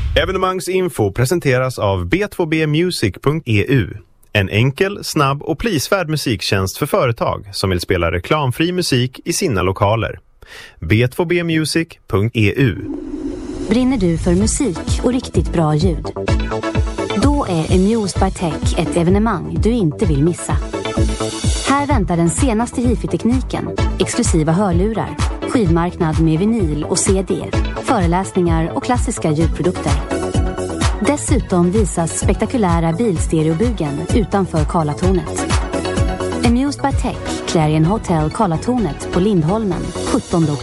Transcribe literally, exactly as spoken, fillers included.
Evenemangsinfo presenteras av b två b music punkt e u. En enkel, snabb och prisvärd musiktjänst för företag som vill spela reklamfri musik i sina lokaler. b två b music punkt e u. Brinner du för musik och riktigt bra ljud? Då är Amused by Tech ett evenemang du inte vill missa. Här väntar den senaste hifi-tekniken, exklusiva hörlurar, skivmarknad med vinyl och C D, föreläsningar och klassiska ljudprodukter. Dessutom visas spektakulära bilstereobugen utanför Karlatornet. Amused by Tech, Clarion Hotel Karlatornet på Lindholmen, sjuttonde oktober.